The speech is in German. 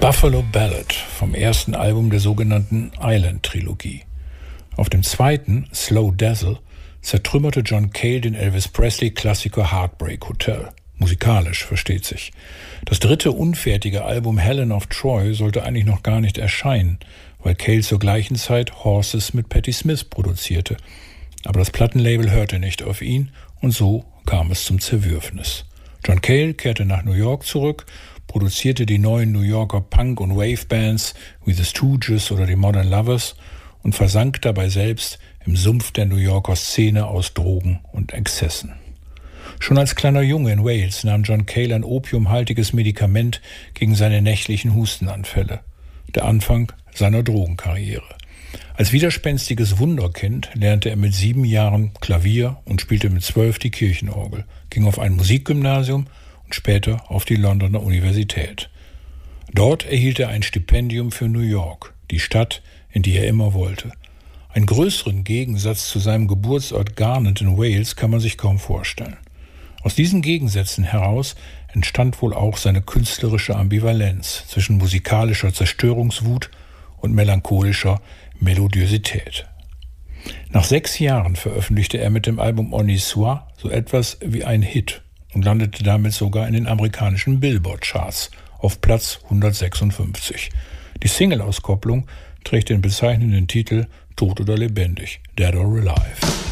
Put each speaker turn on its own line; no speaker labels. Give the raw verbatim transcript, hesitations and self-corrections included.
Buffalo Ballad vom ersten Album der sogenannten Island-Trilogie. Auf dem zweiten, Slow Dazzle, zertrümmerte John Cale den Elvis Presley-Klassiker Heartbreak Hotel. Musikalisch, versteht sich. Das dritte unfertige Album Helen of Troy sollte eigentlich noch gar nicht erscheinen, weil Cale zur gleichen Zeit Horses mit Patti Smith produzierte. Aber das Plattenlabel hörte nicht auf ihn und so kam es zum Zerwürfnis. John Cale kehrte nach New York zurück, produzierte die neuen New Yorker Punk- und Wave-Bands wie The Stooges oder die Modern Lovers und versank dabei selbst im Sumpf der New Yorker Szene aus Drogen und Exzessen. Schon als kleiner Junge in Wales nahm John Cale ein opiumhaltiges Medikament gegen seine nächtlichen Hustenanfälle. Der Anfang seiner Drogenkarriere. Als widerspenstiges Wunderkind lernte er mit sieben Jahren Klavier und spielte mit zwölf die Kirchenorgel, ging auf ein Musikgymnasium und später auf die Londoner Universität. Dort erhielt er ein Stipendium für New York, die Stadt, in die er immer wollte. Einen größeren Gegensatz zu seinem Geburtsort Garnet in Wales kann man sich kaum vorstellen. Aus diesen Gegensätzen heraus entstand wohl auch seine künstlerische Ambivalenz zwischen musikalischer Zerstörungswut und melancholischer Melodiosität. Nach sechs Jahren veröffentlichte er mit dem Album On y Soit so etwas wie ein Hit und landete damit sogar in den amerikanischen Billboard-Charts auf Platz hundertsechsundfünfzig. Die Single-Auskopplung trägt den bezeichnenden Titel Tot oder lebendig, Dead or Alive.